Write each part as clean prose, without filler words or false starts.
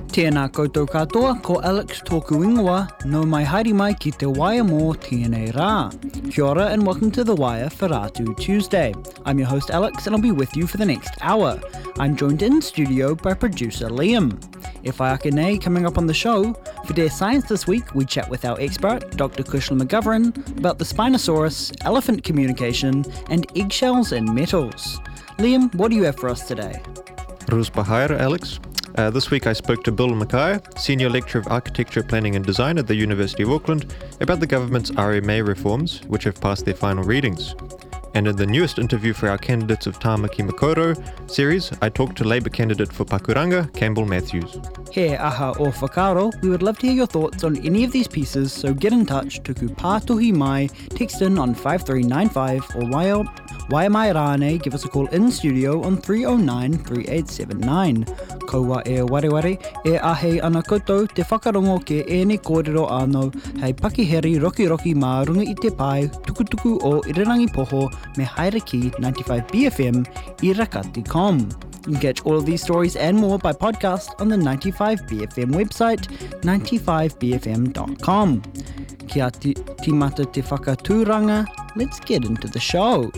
Tēnā koutou katoa, ko Alex tōku ingoa, no mai haere mai ki te Wire mō tēnei rā. Kia ora and welcome to The Wire Wharaatu Tuesday. I'm your host Alex and I'll be with you for the next hour. I'm joined in studio by producer Liam. E whai ake nei, coming up on the show, for Dear Science this week we chat with our expert, Dr. Kushla McGovern, about the Spinosaurus, elephant communication, and eggshells and metals. Liam, what do you have for us today? Rus Bahair, Alex. This week I spoke to Bill Mackay, Senior Lecturer of Architecture, Planning and Design at the University of Auckland, about the government's RMA reforms, which have passed their final readings. And in the newest interview for our Candidates of Tāmaki Makaurau series, I talked to Labour candidate for Pakuranga, Campbell Matthews. He aha o whakaro, we would love to hear your thoughts on any of these pieces, so get in touch, tuku pātohi mai, text in on 5395 or Waia mai rānei, give us a call in studio on 309-3879. Kaua e wareware, e ahei ana koutou te whakarongo ke ene kōrero anō, hei pakiheri roki mā runga i te pai, tukutuku o Irirangi Poho, me haere ki 95BFM i Rakati.com. You can catch all of these stories and more by podcast on the 95BFM website, 95BFM.com. Kia timata te whakatūranga, let's get into the show.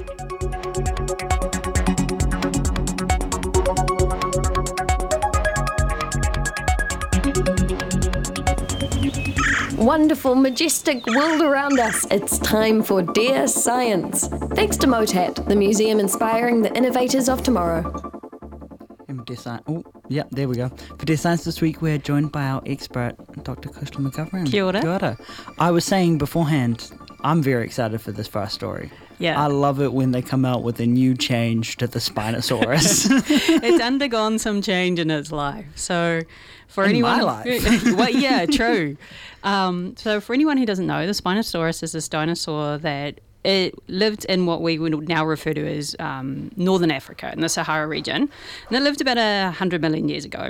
Wonderful, majestic world around us. It's time for Dear Science. Thanks to MOTAT, the museum inspiring the innovators of tomorrow. Oh, yeah, there we go. For Dear Science this week, we're joined by our expert, Dr. Kushla McGovern. Kia ora. Kia ora. I was saying beforehand, I'm very excited for this first story. Yeah. I love it when they come out with a new change to the Spinosaurus. It's undergone some change in its life. So for anyone... my life. Well, yeah, true. So for anyone who doesn't know, the Spinosaurus is this dinosaur that it lived in what we would now refer to as northern Africa, in the Sahara region. And it lived about 100 million years ago.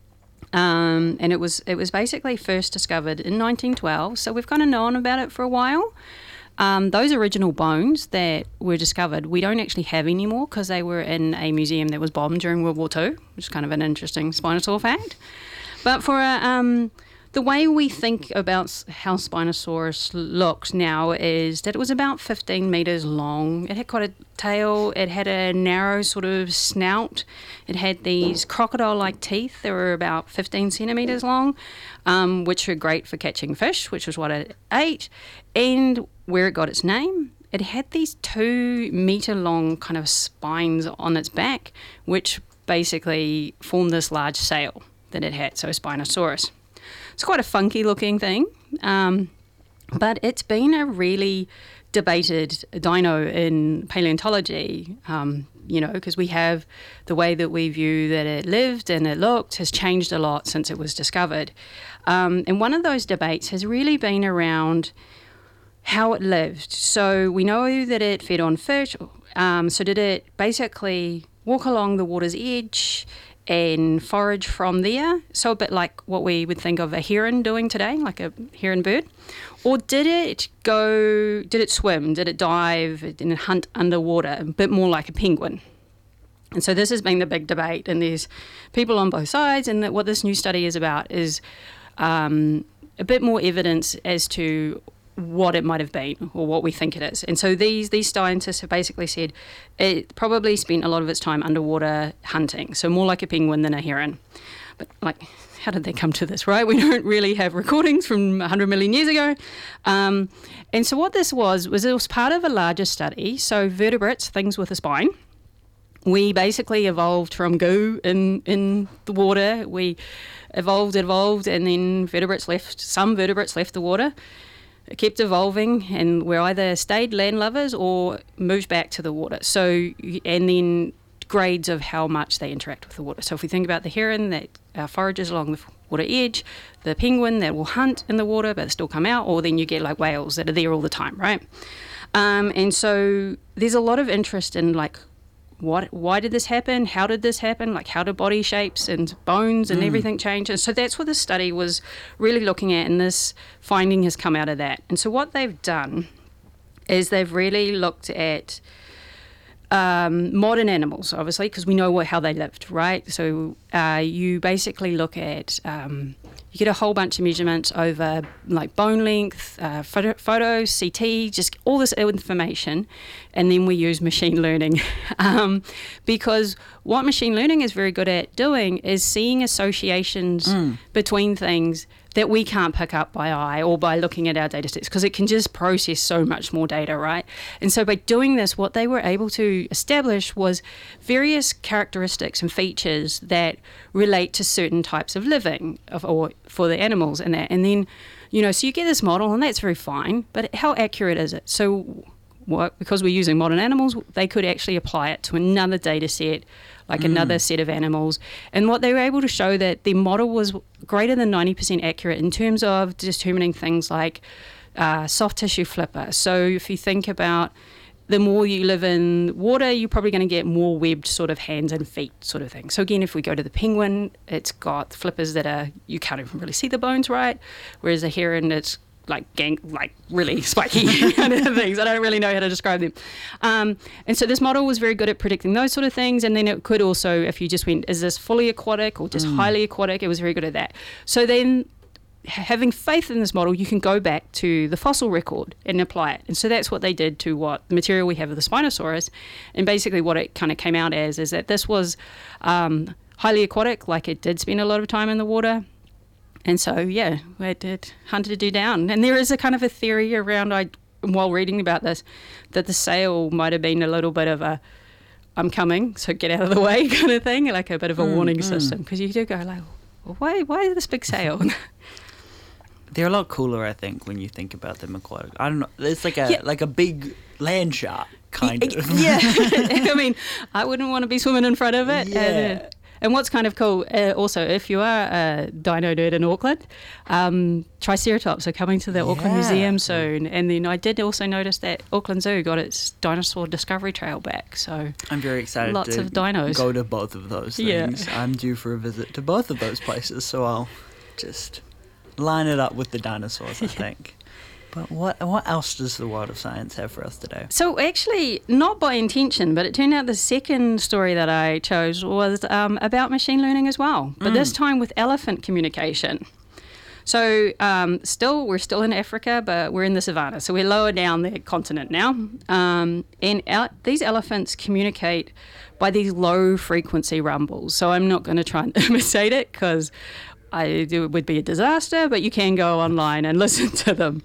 And it was basically first discovered in 1912, so we've kind of known about it for a while. Those original bones that were discovered, we don't actually have anymore because they were in a museum that was bombed during World War II, which is kind of an interesting Spinosaur fact. But for the way we think about how Spinosaurus looks now is that it was about 15 metres long. It had quite a tail. It had a narrow sort of snout. It had these crocodile-like teeth. They were about 15 centimetres long, which were great for catching fish, which was what it ate. And where it got its name, it had these 2 metre long kind of spines on its back, which basically formed this large sail that it had, so Spinosaurus. It's quite a funky looking thing, but it's been a really debated dino in paleontology, because we have the way that we view that it lived and it looked has changed a lot since it was discovered. And one of those debates has really been around how it lived. So we know that it fed on fish. So did it basically walk along the water's edge and forage from there? So a bit like what we would think of a heron doing today, like a heron bird. Or did it swim? Did it dive and hunt underwater? A bit more like a penguin. And so this has been the big debate, and there's people on both sides, and what this new study is about is a bit more evidence as to what it might have been or what we think it is. And so these scientists have basically said it probably spent a lot of its time underwater hunting, so more like a penguin than a heron. But how did they come to this, right? We don't really have recordings from 100 million years ago. And so what this was it was part of a larger study. So vertebrates, things with a spine, we basically evolved from goo in the water. We evolved, and then some vertebrates left the water. It kept evolving, and we either stayed land lovers or moved back to the water. So, and then grades of how much they interact with the water. So if we think about the heron that forages along the water edge, the penguin that will hunt in the water but still come out, or then you get like whales that are there all the time, right? And so there's a lot of interest in why did this happen? How did this happen? How did body shapes and bones and everything change? And so that's what this study was really looking at, and this finding has come out of that. And so what they've done is they've really looked at modern animals, obviously, because we know how they lived, right? So you basically look at, you get a whole bunch of measurements over like bone length, photos, CT, just all this information, and then we use machine learning. Because what machine learning is very good at doing is seeing associations between things that we can't pick up by eye or by looking at our data sets, because it can just process so much more data, right? And so by doing this, what they were able to establish was various characteristics and features that relate to certain types of living or for the animals and that. And then, so you get this model, and that's very fine, but how accurate is it? So because we're using modern animals, they could actually apply it to another data set, like another set of animals. And what they were able to show that the model was greater than 90% accurate in terms of determining things like soft tissue flipper. So if you think about the more you live in water, you're probably going to get more webbed sort of hands and feet sort of thing. So again, if we go to the penguin, it's got flippers that you can't even really see the bones, right? Whereas a heron, it's like really spiky kind of things. I don't really know how to describe them. And so this model was very good at predicting those sort of things. And then it could also, if you just went, is this fully aquatic or just highly aquatic? It was very good at that. So then having faith in this model, you can go back to the fossil record and apply it. And so that's what they did to the material we have of the Spinosaurus. And basically what it kind of came out as is that this was highly aquatic, like it did spend a lot of time in the water. And so, yeah, we hunted it down. And there is a kind of a theory around, while reading about this, that the sail might have been a little bit of a, I'm coming, so get out of the way kind of thing, like a bit of a warning system. Because you do go like, well, why this big sail? They're a lot cooler, I think, when you think about them aquatic. I don't know. It's like a big land shark, kind of. Yeah. I mean, I wouldn't want to be swimming in front of it. Yeah. And what's kind of cool, also, if you are a dino nerd in Auckland, Triceratops are coming to the Auckland Museum soon. And then I did also notice that Auckland Zoo got its dinosaur discovery trail back. So I'm very excited lots of dinos. Go to both of those things. Yeah. I'm due for a visit to both of those places, so I'll just line it up with the dinosaurs, I think. But what else does the world of science have for us today? So actually, not by intention, but it turned out the second story that I chose was about machine learning as well, but this time with elephant communication. So we're still in Africa, but we're in the savannah. So we're lower down the continent now. These elephants communicate by these low frequency rumbles. So I'm not going to try and imitate it because it would be a disaster, but you can go online and listen to them.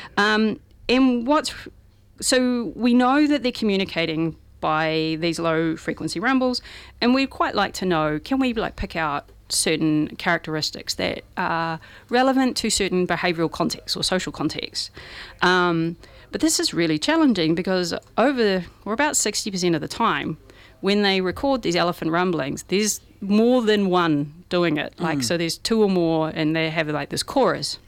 So we know that they're communicating by these low frequency rumbles, and we'd quite like to know, can we pick out certain characteristics that are relevant to certain behavioural contexts or social contexts? But this is really challenging because we're about 60% of the time, when they record these elephant rumblings, there's more than one doing it. So there's two or more, and they have this chorus.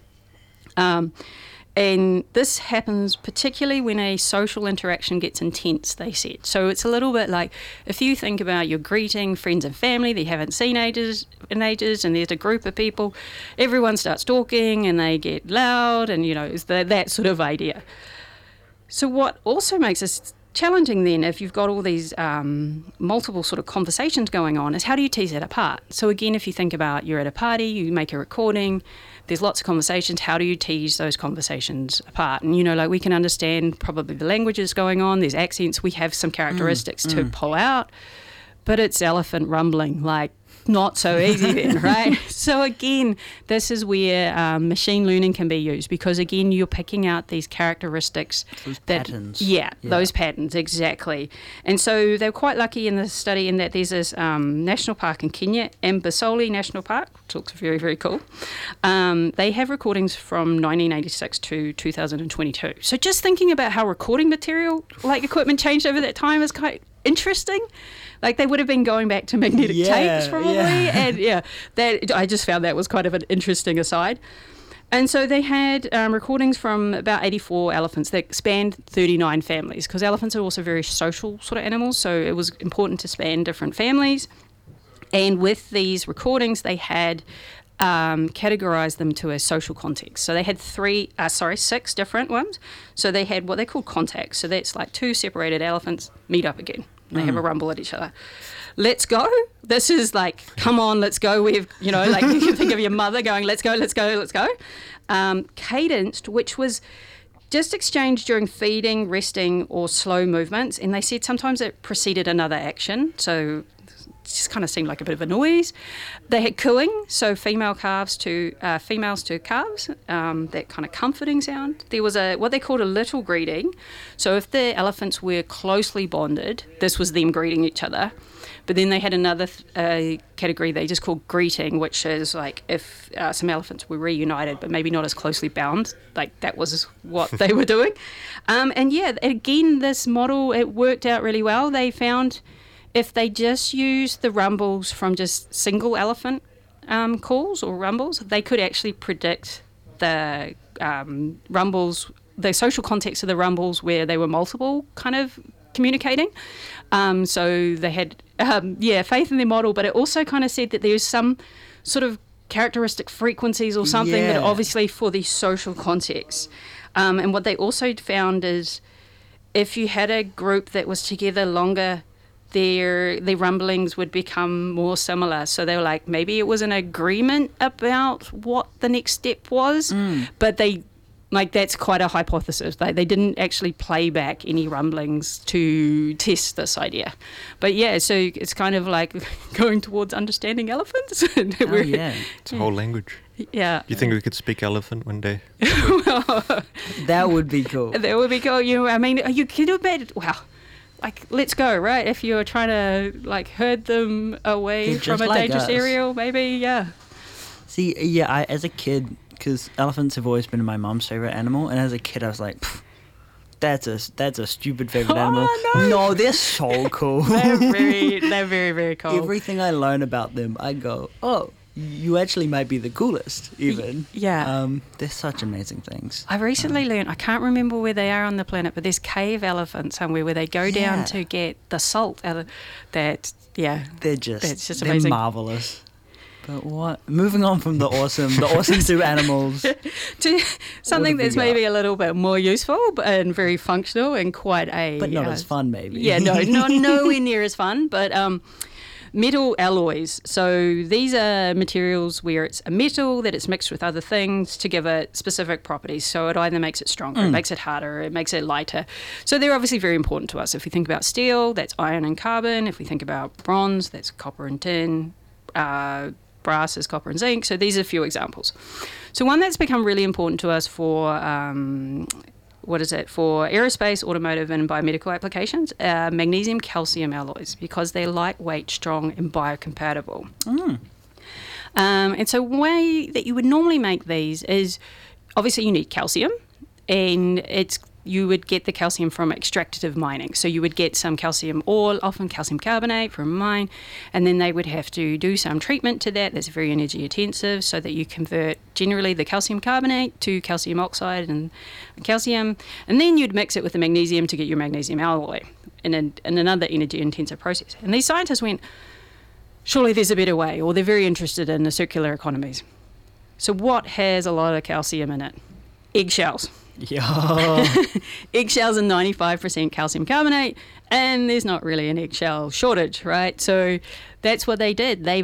And this happens particularly when a social interaction gets intense, they said. So it's a little bit like if you think about you're greeting friends and family that you haven't seen in ages, and there's a group of people, everyone starts talking and they get loud, and it's that sort of idea. So what also makes this challenging then, if you've got all these multiple sort of conversations going on, is how do you tease it apart? So again, if you think about you're at a party, you make a recording, there's lots of conversations, how do you tease those conversations apart? And we can understand probably the languages going on, there's accents, we have some characteristics to pull out, but it's elephant rumbling, not so easy then, right? So again, this is where machine learning can be used, because again, you're picking out these characteristics. Those patterns. Yeah, those patterns, exactly. And so they're quite lucky in this study in that there's this national park in Kenya, Amboseli National Park, which looks very, very cool. They have recordings from 1986 to 2022. So just thinking about how recording material, equipment changed over that time is quite interesting. They would have been going back to magnetic tapes probably. Yeah. And I just found that was kind of an interesting aside. And so they had recordings from about 84 elephants that spanned 39 families, because elephants are also very social sort of animals. So it was important to span different families. And with these recordings, they had categorized them to a social context. So they had 6 different ones. So they had what they call contacts. So that's two separated elephants meet up again. They have a rumble at each other. Let's go. This is like, come on, let's go. We've, like you can think of your mother going, let's go, let's go, let's go. Cadenced, which was just exchanged during feeding, resting, or slow movements. And they said sometimes it preceded another action. So it just kind of seemed like a bit of a noise. They had cooing, so females to calves, that kind of comforting sound. There was what they called a little greeting. So if the elephants were closely bonded, this was them greeting each other. But then they had another category they just called greeting, which is like if some elephants were reunited, but maybe not as closely bound. Like that was what they were doing. And yeah, again, this model, it worked out really well. They found if they just used the rumbles from just single elephant calls or rumbles, they could actually predict the rumbles, the social context of the rumbles where they were multiple kind of communicating. So they had, faith in their model, but it also kind of said that there's some sort of characteristic frequencies or something that obviously for the social context. And what they also found is if you had a group that was together longer, their rumblings would become more similar. So they were like, maybe it was an agreement about what the next step was, but that's quite a hypothesis. They didn't actually play back any rumblings to test this idea. But yeah, so it's kind of like going towards understanding elephants. It's a whole language. Yeah. You think we could speak elephant one day? That would be cool. That would be cool. You could imagine, let's go, right? If you're trying to herd them away from a dangerous area, maybe, yeah. See, I as a kid, because elephants have always been my mom's favorite animal, and as a kid I was like, that's a stupid favorite animal. No, they're so cool. They're very, very cool. Everything I learn about them, I go, oh, you actually might be the coolest, even. Yeah. They're such amazing things. I recently learned, I can't remember where they are on the planet, but there's cave elephants somewhere where they go down to get the salt out of that. Yeah. They're just amazing. They're marvelous. But what? Moving on from the awesome two animals to something that's maybe a little bit more useful and very functional and quite but not as fun, maybe. Yeah, not nowhere near as fun. But metal alloys. So these are materials where it's a metal that it's mixed with other things to give it specific properties. So it either makes it stronger, it makes it harder, it makes it lighter. So they're obviously very important to us. If we think about steel, that's iron and carbon. If we think about bronze, that's copper and tin. Brass is copper and zinc. So these are a few examples. So one that's become really important to us for for aerospace, automotive and biomedical applications, magnesium calcium alloys, because they're lightweight, strong and biocompatible. And so one way that you would normally make these is obviously you need calcium, and you would get the calcium from extractive mining. So you would get some calcium ore, often calcium carbonate from a mine, and then they would have to do some treatment to that that's very energy intensive so that you convert generally the calcium carbonate to calcium oxide and calcium, and then you'd mix it with the magnesium to get your magnesium alloy in another energy intensive process. And these scientists went, surely there's a better way, or they're very interested in the circular economies. So what has a lot of calcium in it? Eggshells. Yeah. Eggshells are 95% calcium carbonate, and there's not really an eggshell shortage, right? So that's what they did. They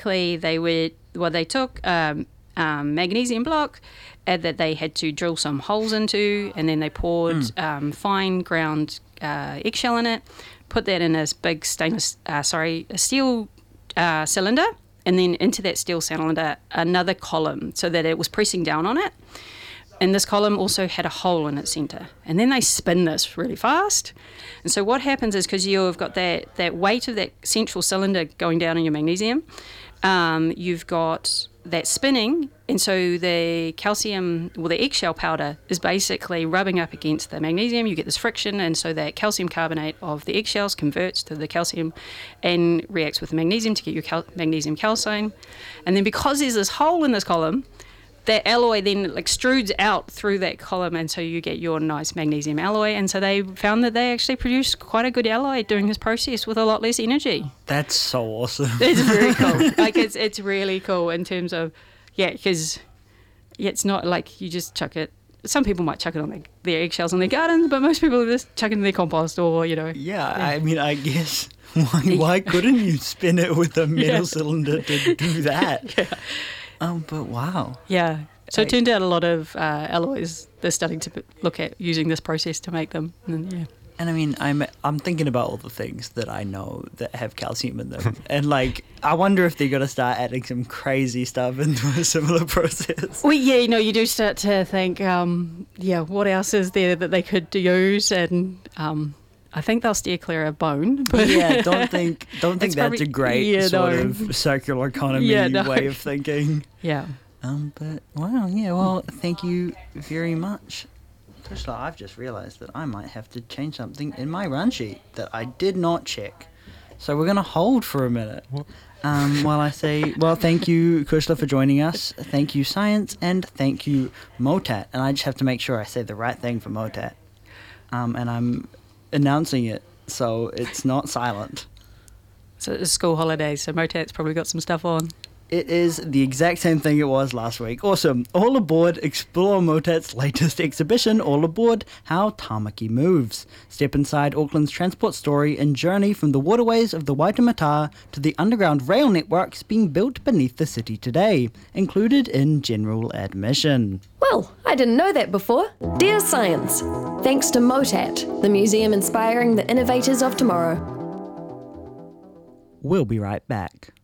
took magnesium block that they had to drill some holes into, and then they poured fine ground eggshell in it, put that in a big a steel cylinder, and then into that steel cylinder another column so that it was pressing down on it. And this column also had a hole in its centre. And then they spin this really fast. And so what happens is, because you've got that weight of that central cylinder going down in your magnesium, you've got that spinning. And so the calcium, the eggshell powder is basically rubbing up against the magnesium. You get this friction, and so that calcium carbonate of the eggshells converts to the calcium and reacts with the magnesium to get your magnesium calcine. And then because there's this hole in this column, that alloy then extrudes out through that column, and so you get your nice magnesium alloy. And so they found that they actually produced quite a good alloy during this process with a lot less energy. That's so awesome. It's very cool. It's really cool in terms of, because it's not like you just chuck it some people might chuck it on their eggshells in their gardens, but most people just chuck it in their compost or, Yeah, I mean, I guess why couldn't you spin it with a metal cylinder to do that? But wow. Yeah. So it turned out a lot of alloys, they're starting to look at using this process to make them. And, And I mean, I'm thinking about all the things that I know that have calcium in them, and like I wonder if they're gonna start adding some crazy stuff into a similar process. Well, you do start to think, what else is there that they could use, and I think they'll steer clear of bone. But Yeah, don't think that's probably- a great sort of circular economy way of thinking. Yeah. But wow, well, thank you very much. Krishna, I've just realised that I might have to change something in my run sheet that I did not check. So we're going to hold for a minute while I say, well, thank you, Krishna, for joining us. Thank you, Science, and thank you, Motat. And I just have to make sure I say the right thing for Motat. And I'm announcing it so it's not silent. So it's school holidays, so Motat's probably got some stuff on. It is the exact same thing it was last week. Awesome. All aboard, explore Motat's latest exhibition, All Aboard, How Tamaki Moves. Step inside Auckland's transport story and journey from the waterways of the Waitemata to the underground rail networks being built beneath the city today, included in general admission. Well, I didn't know that before. Dear Science, thanks to Motat, the museum inspiring the innovators of tomorrow. We'll be right back.